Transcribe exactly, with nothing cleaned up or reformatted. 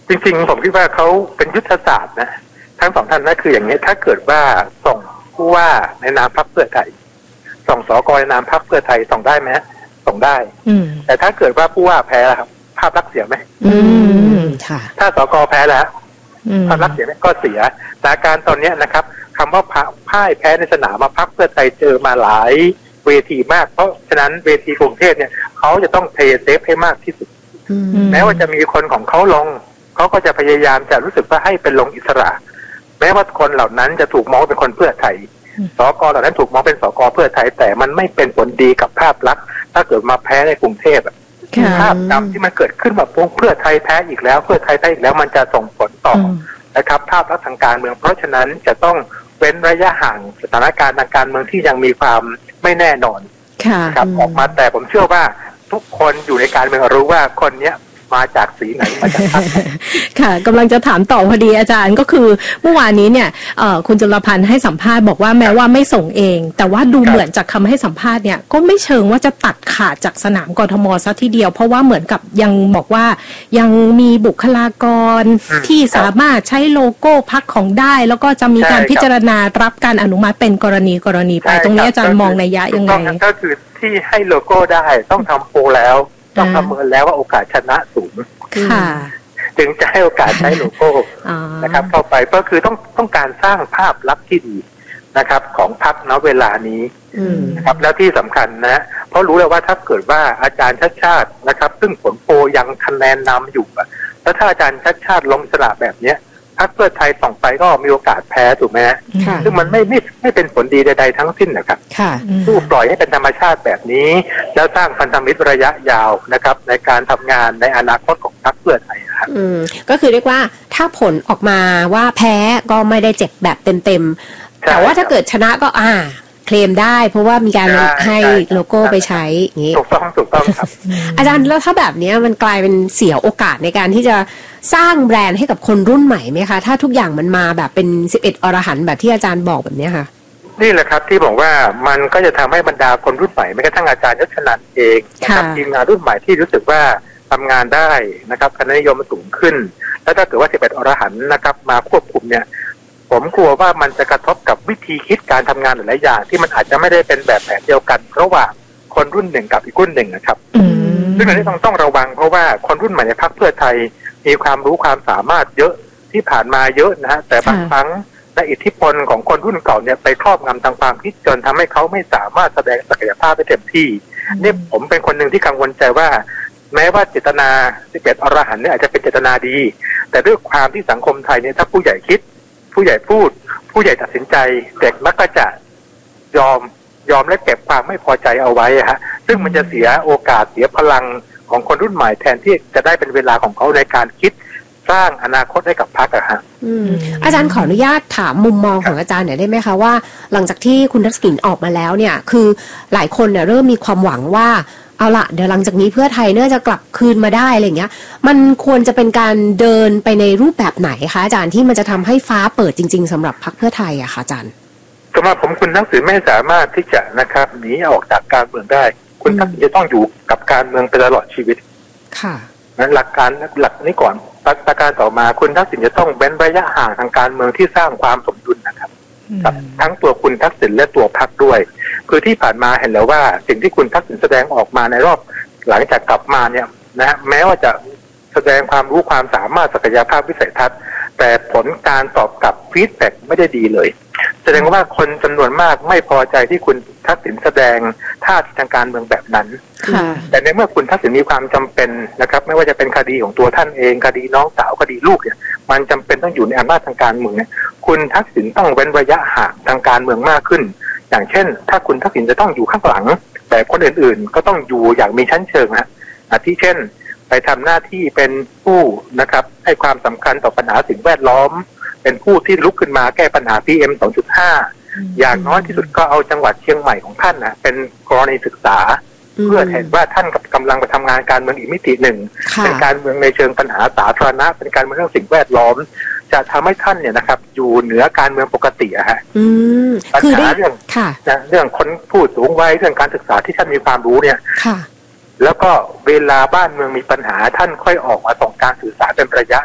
จริงๆผมคิดว่าเขาเป็นยุทธศาสตร์นะทั้งสองท่านนั่นคืออย่างนี้ถ้าเกิดว่าส่งผู้ว่าในนามพรรคเพื่อไทยส่งสกในนามพรรคเพื่อไทยส่งได้ไหมส่งได้แต่ถ้าเกิดว่าผู้ว่าแพ้ครับภาพลักษณ์เสียไหมอืมค่ะถ้าสกแพ้แล้วภาพลักษณ์เสียไหมก็เสียสถานการณ์ตอนนี้นะครับคำว่าพ่ายแพ้ในสนามมาพรรคเพื่อไทยเจอมาหลายเวทีมากเพราะฉะนั้นเวทีกรุงเทพเนี่ยเขาจะต้องเพย์เซฟให้มากที่สุดแม้ว่าจะมีคนของเขาลงเขาก็จะพยายามจะรู้สึกว่าให้เป็นลงอิสระแม้ว่าคนเหล่านั้นจะถูกมองเป็นคนเพื่อไทยสกเหล่านั้นถูกมองเป็นสกเพื่อไทยแต่มันไม่เป็นผลดีกับภาพลักษณ์ถ้าเกิดมาแพ้ในกรุงเทพภาพจำที่มันเกิดขึ้นแบบเพื่อไทยแพ้อีกแล้วเพื่อไทยแพ้อีกแล้วมันจะส่งผลต่อนะครับภาพลักษณ์ทางการเมืองเพราะฉะนั้นจะต้องเว้นระยะห่างสถานการณ์ทางการเมืองที่ยังมีความไม่แน่นอนครับออกมาแต่ผมเชื่อว่าทุกคนอยู่ในการเมืองรู้ว่าคนเนี้ยมาจากสีไหนมาจากค่ะกำลังจะถามต่อพอดีอาจารย์ก็คือเมื่อวานนี้เนี่ยคุณจุลพันธ์ให้สัมภาษณ์บอกว่าแม้ว่าไม่ส่งเองแต่ว่าดูเหมือนจากคำให้สัมภาษณ์เนี่ยก็ไม่เชิงว่าจะตัดขาดจากสนามกทมซะทีเดียวเพราะว่าเหมือนกับยังบอกว่ายังมีบุคลากรที่สามารถใช้โลโก้พรรคของได้แล้วก็จะมีการพิจารณารับการอนุมัติเป็นกรณีกรณีไปตรงนี้อาจารย์มองนัยยะยังไงก็คือที่ให้โลโก้ได้ต้องทำโพลแล้วต้องประเมินแล้วว่าโอกาสชนะสูงจึงจะให้โอกาสใช้โลโก้นะครับเข้าไปก็คือต้องต้องการสร้างภาพลักษณ์ที่ดีนะครับของพรรคณเวลานี้นะครับแล้วที่สำคัญนะเพราะรู้แล้วว่าถ้าเกิดว่าอาจารย์ชัดชาตินะครับซึ่งผลโพลยังคะแนนนำอยู่แล้วถ้าอาจารย์ชัดชาติลงสละแบบเนี้ยพรรคเพื่อไทยส่งไปก็มีโอกาสแพ้ถูกไหมฮะซึ่งมันไม่ไม่ไม่เป็นผลดีใดๆทั้งสิ้นนะครับสู้ปล่อยให้เป็นธรรมชาติแบบนี้แล้วสร้างพันธมิตรระยะยาวนะครับในการทำงานในอนาคตของพรรคเพื่อไทยครับก็คือเรียกว่าถ้าผลออกมาว่าแพ้ก็ไม่ได้เจ็บแบบเต็มๆแต่ว่าถ้าเกิดชนะก็อ่าเคลมได้เพราะว่ามีการให้โลโก้ไปใช้อย่างนี้ถูกต้องถูกต้องครับอาจารย์แล้วถ้าแบบนี้มันกลายเป็นเสียโอกาสในการที่จะสร้างแบรนด์ให้กับคนรุ่นใหม่ไหมคะถ้าทุกอย่างมันมาแบบเป็นสิบเอ็ดอรหันต์แบบที่อาจารย์บอกแบบนี้ค่ะนี่แหละครับที่บอกว่ามันก็จะทำให้บรรดาคนรุ่นใหม่แม้กระทั่งอาจารย์ยศนันท์เองนะครับทีมงานรุ่นใหม่ที่รู้สึกว่าทำงานได้นะครับคะแนนนิยมมันสูงขึ้นแล้วถ้าเกิดว่าสิบเอ็ดอรหันต์นะครับมาควบคุมเนี่ยผมกลัวว่ามันจะกระทบกับวิธีคิดการทำงานหลายอย่างที่มันอาจจะไม่ได้เป็นแบบแผนเดียวกันระหว่างคนรุ่นหนึ่งกับอีกรุ่นหนึ่งนะครับซึ่งอันนี้ต้องต้องระวังเพราะว่าคนรุ่นใหม่ในพรรคเพื่อไทยมีความรู้ความสามารถเยอะที่ผ่านมาเยอะนะฮะแต่บางครั้งในอิทธิพลของคนรุ่นเก่าเนี่ยไปครอบงำทางความคิดจนทำให้เขาไม่สามารถแสดงศักยภาพได้เต็มที่นี่ผมเป็นคนหนึ่งที่กังวลใจว่าแม้ว่าเจตนาสิบเอ็ดอรหันต์เนี่ยอาจจะเป็นเจตนาดีแต่ด้วยความที่สังคมไทยเนี่ยถ้าผู้ใหญ่คิดผู้ใหญ่พูดผู้ใหญ่ตัดสินใจเด็กมักจะยอมยอมและเก็บความไม่พอใจเอาไว้ฮะซึ่งมันจะเสียโอกาสเสียพลังของคนรุ่นใหม่แทนที่จะได้เป็นเวลาของเขาในการคิดสร้างอนาคตให้กับพรรคอะฮะอาจารย์ขออนุญาตถามมุมมองของอาจารย์หน่อยได้ไหมคะว่าหลังจากที่คุณทักษิณออกมาแล้วเนี่ยคือหลายคนเนี่ยเริ่มมีความหวังว่าเอาละเดี๋ยวหลังจากนี้เพื่อไทยเนี่ยจะกลับคืนมาได้อะไรเงี้ยมันควรจะเป็นการเดินไปในรูปแบบไหนคะอาจารย์ที่มันจะทำให้ฟ้าเปิดจริงๆสำหรับพรรคเพื่อไทยอะคะอาจารย์สำหรับผมคุณทักษิณไม่สามารถที่จะนะครับหนีออกจากการเมืองได้คุณทักษิณจะต้องอยู่กับการเมืองไปตลอดชีวิตค่ะนั้นหลักการหลักนี้ก่อนประการต่อมาคุณทักษิณจะต้องเว้นระยะห่างทางการเมืองที่สร้างความสมดุลนะครับทั้งตัวคุณทักษิณและตัวพรรคด้วยคือที่ผ่านมาเห็นแล้วว่าสิ่งที่คุณทักษิณแสดงออกมาในรอบหลังจากกลับมาเนี่ยนะแม้ว่าจะแสดงความรู้ความสามารถศักยภาพวิสัยทัศน์แต่ผลการตอบกลับฟีดแบ็กไม่ได้ดีเลยแสดงว่าคนจำนวนมากไม่พอใจที่คุณทักษิณแสดงท่าทีทางการเมืองแบบนั้นแต่ในเมื่อคุณทักษิณมีความจำเป็นนะครับไม่ว่าจะเป็นคดีของตัวท่านเองคดีน้องสาวคดีลูกเนี่ยมันจำเป็นต้องอยู่ในอำนาจทางการเมืองเนี่ยคุณทักษิณต้องเว้นระยะห่างทางการเมืองมากขึ้นอย่างเช่นถ้าคุณทักษิณจะต้องอยู่ข้างหลังแต่คนอื่นๆก็ต้องอยู่อย่างมีชั้นเชิงฮะอาทิเช่นไปทำหน้าที่เป็นผู้นะครับให้ความสำคัญต่อปัญหาสิ่งแวดล้อมเป็นผู้ที่ลุกขึ้นมาแก้ปัญหา พี เอ็ม สองจุดห้า อย่างน้อยที่สุดก็เอาจังหวัดเชียงใหม่ของท่านนะเป็นกรณีศึกษาเพื่อเห็นว่าท่านกำลังไปทำงานการเมืองอีกมิติหนึ่งเป็นการเมืองในเชิงปัญหาสาธารณะเป็นการเมืองเรื่องสิ่งแวดล้อมจะทำให้ท่านเนี่ยนะครับอยู่เหนือการเมืองปกติอะฮะปัญหาเรื่องนะเรื่องคนผู้สูงวัยเรื่องการศึกษาที่ท่านมีความรู้เนี่ยแล้วก็เวลาบ้านเมืองมีปัญหาท่านค่อยออกมาส่งการสื่อสารเป็นระยะ